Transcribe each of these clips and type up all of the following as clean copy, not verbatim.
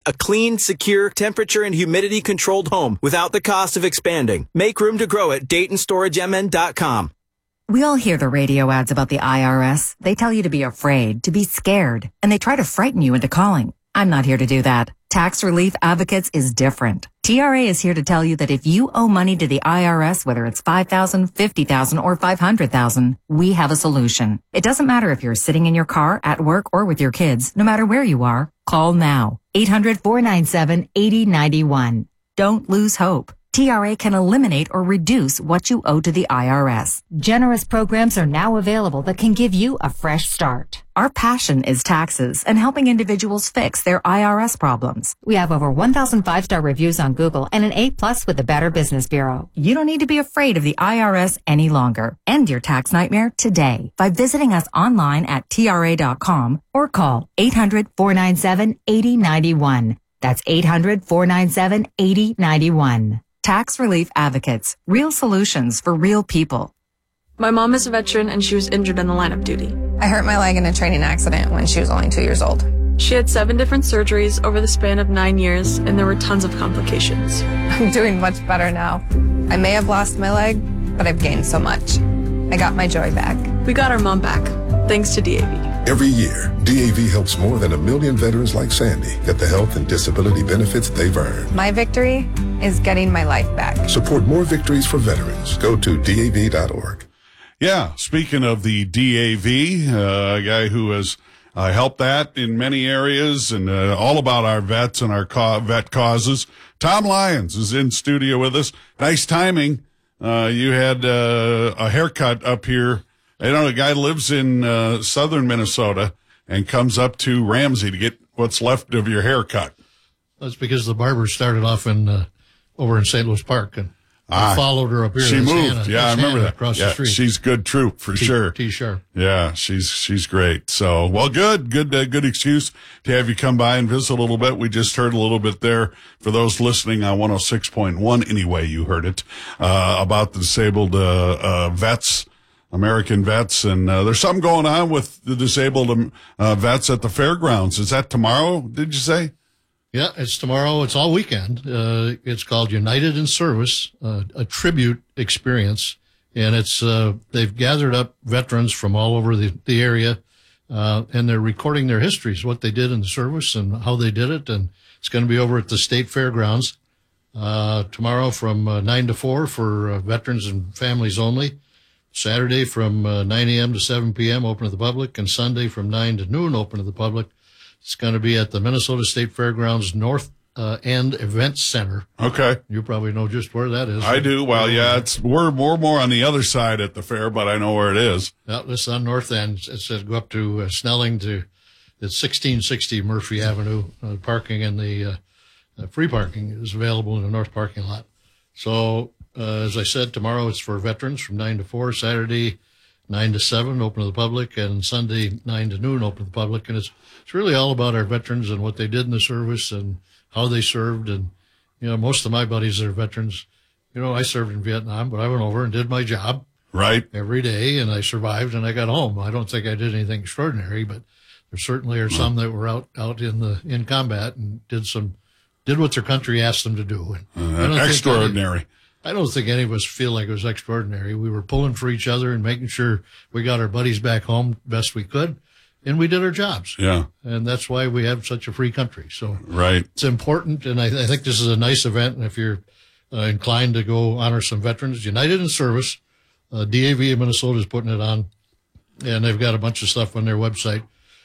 a clean, secure, temperature and humidity controlled home without the cost of expanding. Make room to grow at DaytonStorageMN.com. We all hear the radio ads about the IRS. They tell you to be afraid, to be scared, and they try to frighten you into calling. I'm not here to do that. Tax Relief Advocates is different. TRA is here to tell you that if you owe money to the IRS, whether it's $5,000, $50,000, or $500,000, we have a solution. It doesn't matter if you're sitting in your car, at work, or with your kids. No matter where you are, call now. 800-497-8091. Don't lose hope. TRA can eliminate or reduce what you owe to the IRS. Generous programs are now available that can give you a fresh start. Our passion is taxes and helping individuals fix their IRS problems. We have over 1,000 5-star reviews on Google and an A+ with the Better Business Bureau. You don't need to be afraid of the IRS any longer. End your tax nightmare today by visiting us online at TRA.com or call 800-497-8091. That's 800-497-8091. Tax Relief Advocates. Real solutions for real people. My mom is a veteran and she was injured in the line of duty. I hurt my leg in a training accident when she was only 2 years old. She had 7 different surgeries over the span of 9 years, and there were tons of complications. I'm doing much better now. I may have lost my leg, but I've gained so much. I got my joy back. We got our mom back, thanks to DAV. Every year, DAV helps more than 1 million veterans like Sandy get the health and disability benefits they've earned. My victory is getting my life back. Support more victories for veterans. Go to DAV.org. Yeah, speaking of the DAV, a guy who has helped that in many areas and all about our vets and our vet causes. Tom Lyons is in studio with us. Nice timing. You had a haircut up here. I know a guy lives in southern Minnesota and comes up to Ramsey to get what's left of your haircut. That's because the barber started off in over in St. Louis Park, and I followed her up here. She moved. Yeah, I remember that. Across the street. She's good troop for sure. T-Sharp. Yeah, she's great. So, well, good excuse to have you come by and visit a little bit. We just heard a little bit there for those listening on 106.1. Anyway, you heard it about the disabled vets. American vets, and there's something going on with the disabled vets at the fairgrounds. Is that tomorrow, did you say? Yeah, it's tomorrow. It's all weekend. It's called United in Service, a tribute experience, and it's they've gathered up veterans from all over the area, and they're recording their histories, what they did in the service and how they did it, and it's going to be over at the State Fairgrounds tomorrow from 9 to 4 for veterans and families only. Saturday from 9 a.m. to 7 p.m. open to the public, and Sunday from 9 to noon open to the public. It's going to be at the Minnesota State Fairgrounds North End Event Center. Okay. You probably know just where that is. I do. Well, yeah, we're more on the other side at the fair, but I know where it is. Yeah, it's on North End. It says go up to Snelling to it's 1660 Murphy Avenue. Parking and the free parking is available in the north parking lot. So, as I said, tomorrow it's for veterans from 9 to 4, Saturday 9 to 7, open to the public, and Sunday 9 to noon, open to the public. And it's really all about our veterans and what they did in the service and how they served. And, most of my buddies are veterans. I served in Vietnam, but I went over and did my job. Right. Every day, and I survived, and I got home. I don't think I did anything extraordinary, but there certainly are some that were out in combat and did what their country asked them to do. Extraordinary. I don't think any of us feel like it was extraordinary. We were pulling for each other and making sure we got our buddies back home best we could, and we did our jobs. Yeah. And that's why we have such a free country. So right. It's important, and I think this is a nice event. And if you're inclined to go honor some veterans, United in Service, DAV of Minnesota is putting it on, and they've got a bunch of stuff on their website.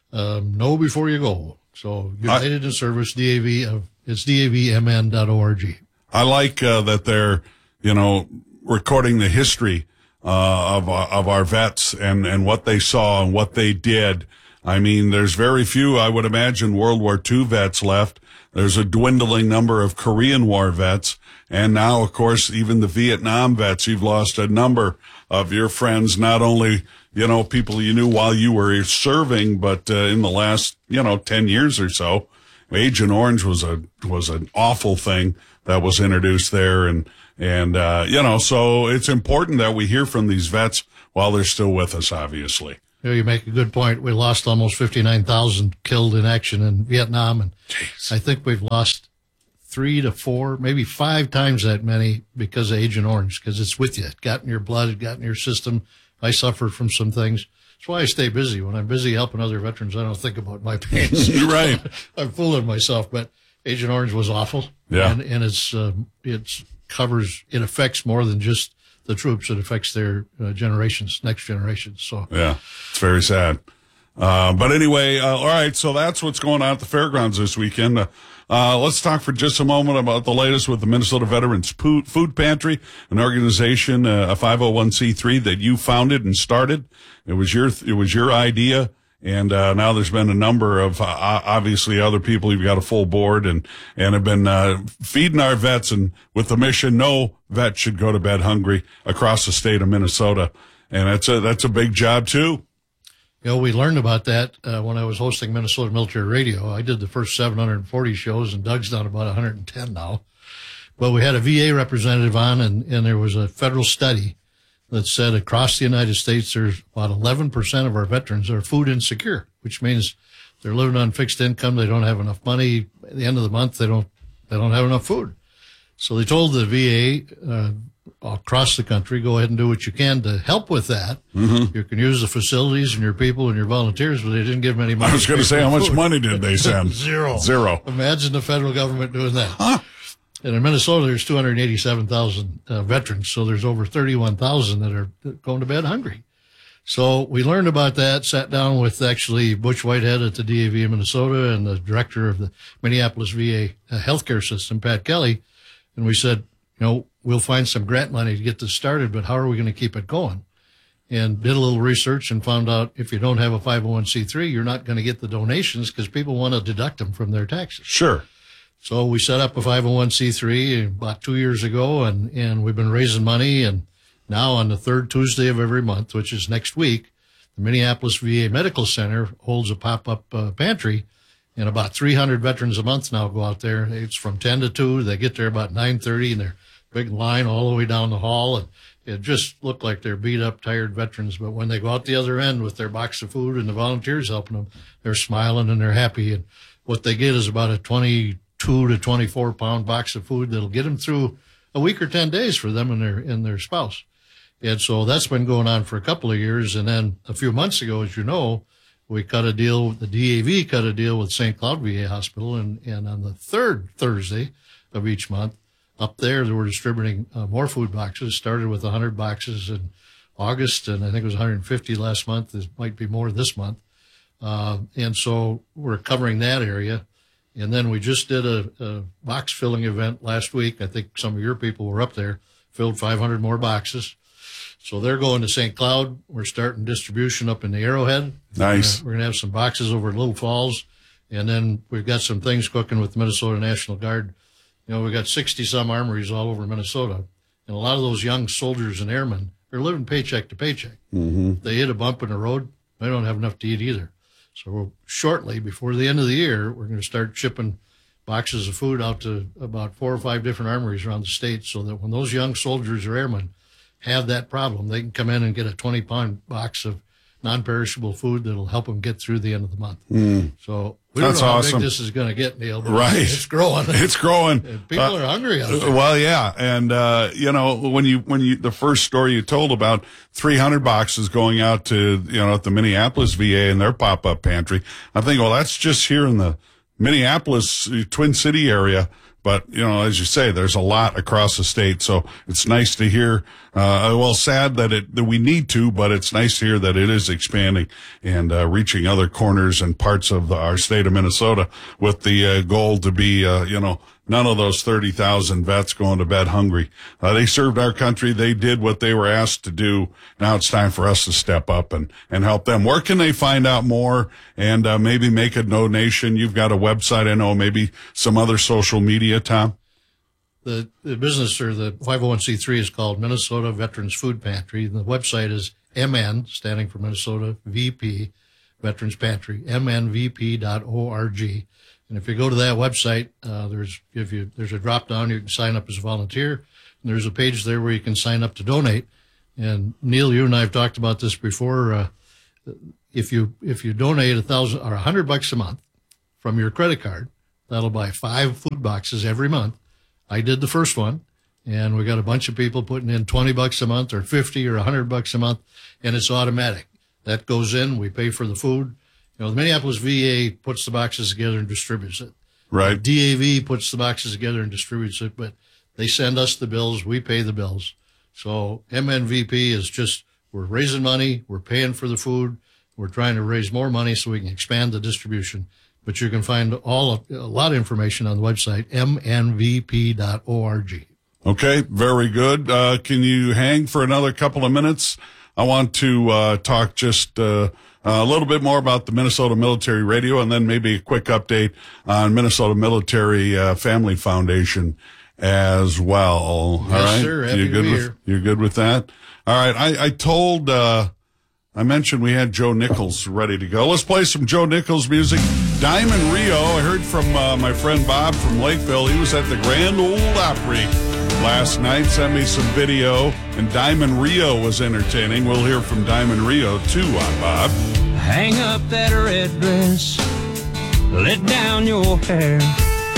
Know before you go. So United in Service, it's DAVMN.org. I like that they're, recording the history of our vets and what they saw and what they did. I mean, there's very few, I would imagine, World War II vets left. There's a dwindling number of Korean War vets. And now, of course, even the Vietnam vets. You've lost a number of your friends, not only, people you knew while you were serving, but in the last, 10 years or so. Agent Orange was an awful thing that was introduced there. And so it's important that we hear from these vets while they're still with us, obviously. You make a good point. We lost almost 59,000 killed in action in Vietnam, and I think we've lost 3 to 4, maybe 5 times that many because of Agent Orange, because it's with you. It got in your blood. It got in your system. I suffered from some things. That's why I stay busy. When I'm busy helping other veterans, I don't think about my pains. Right. I'm fooling myself, but Agent Orange was awful. Yeah. And it affects more than just the troops. It affects their next generations. So yeah, it's very sad. But anyway, all right. So that's what's going on at the fairgrounds this weekend. Let's talk for just a moment about the latest with the Minnesota Veterans Food Pantry, an organization, a 501c3 that you founded and started. It was your idea. And now there's been a number of obviously other people. You've got a full board and have been feeding our vets, and with the mission, no vet should go to bed hungry across the state of Minnesota. And that's a big job too. We learned about that when I was hosting Minnesota Military Radio. I did the first 740 shows, and Doug's done about 110 now. But we had a VA representative on, and there was a federal study that said across the United States, there's about 11% of our veterans are food insecure, which means they're living on fixed income. They don't have enough money. At the end of the month, they don't have enough food. So they told the VA across the country, go ahead and do what you can to help with that. Mm-hmm. You can use the facilities and your people and your volunteers, but they didn't give them any money. I was going to say, how much money did they send? Zero. Imagine the federal government doing that. Huh? And in Minnesota, there's 287,000 veterans, so there's over 31,000 that are going to bed hungry. So we learned about that, sat down with actually Butch Whitehead at the DAV in Minnesota and the director of the Minneapolis VA healthcare system, Pat Kelly, and we said, we'll find some grant money to get this started, but how are we going to keep it going? And did a little research and found out if you don't have a 501c3, you're not going to get the donations because people want to deduct them from their taxes. Sure. So we set up a 501c3 about 2 years ago, and we've been raising money. And now on the third Tuesday of every month, which is next week, the Minneapolis VA Medical Center holds a pop-up pantry, and about 300 veterans a month now go out there. It's from 10 to 2. They get there about 9:30, and they're big line all the way down the hall. And it just looked like they're beat up, tired veterans. But when they go out the other end with their box of food and the volunteers helping them, they're smiling and they're happy. And what they get is about a 22 to 24 pound box of food that'll get them through a week or 10 days for them and their spouse. And so that's been going on for a couple of years. And then a few months ago, as you know, we cut a deal, the DAV cut a deal with St. Cloud VA Hospital. And on the third Thursday of each month, up there, they were distributing more food boxes. Started with 100 boxes in August, and I think it was 150 last month. There might be more this month. And so we're covering that area. And then we just did a box filling event last week. I think some of your people were up there, filled 500 more boxes. So they're going to St. Cloud. We're starting distribution up in the Arrowhead. Nice. We're going to have some boxes over at Little Falls. And then we've got some things cooking with the Minnesota National Guard. We've got 60-some armories all over Minnesota. And a lot of those young soldiers and airmen are living paycheck to paycheck. Mm-hmm. If they hit a bump in the road, they don't have enough to eat either. So shortly, before the end of the year, we're going to start shipping boxes of food out to about 4 or 5 different armories around the state so that when those young soldiers or airmen have that problem, they can come in and get a 20-pound box of non-perishable food that'll help them get through the end of the month. So we don't know how big this is going to get, Neil. But right. It's growing. It's growing. People are hungry out there. Well, yeah. And, when you, the first story you told about 300 boxes going out to, at the Minneapolis VA and their pop-up pantry, I think, well, that's just here in the Minneapolis Twin City area. But, as you say, there's a lot across the state. So it's nice to hear, sad that we need to, but it's nice to hear that it is expanding and, reaching other corners and parts of our state of Minnesota with the, goal to be, none of those 30,000 vets going to bed hungry. They served our country. They did what they were asked to do. Now it's time for us to step up and help them. Where can they find out more and maybe make a donation? You've got a website, I know, maybe some other social media, Tom? The business or the 501c3 is called Minnesota Veterans Food Pantry. The website is MN, standing for Minnesota VP Veterans Pantry, mnvp.org. And if you go to that website, there's a drop down, you can sign up as a volunteer. And there's a page there where you can sign up to donate. And Neil, you and I have talked about this before. if you donate $1,000 or $100 a month from your credit card, that'll buy 5 food boxes every month. I did the first one, and we got a bunch of people putting in $20 a month or $50 or $100 a month, and it's automatic. That goes in, we pay for the food. You know, the Minneapolis VA puts the boxes together and distributes it. Right. DAV puts the boxes together and distributes it, but they send us the bills, we pay the bills. So MNVP is just, we're raising money, we're paying for the food, we're trying to raise more money so we can expand the distribution. But you can find a lot of information on the website, mnvp.org. Okay, very good. Can you hang for another couple of minutes? I want to talk just a little bit more about the Minnesota Military Radio, and then maybe a quick update on Minnesota Military Family Foundation as well. Yes, all right, sir. Happy to be here. You're good with that? All right. I mentioned we had Joe Nichols ready to go. Let's play some Joe Nichols music. Diamond Rio. I heard from my friend Bob from Lakeville. He was at the Grand Ole Opry last night. Sent me some video, and Diamond Rio was entertaining. We'll hear from Diamond Rio too on Bob. Hang up that red dress, let down your hair.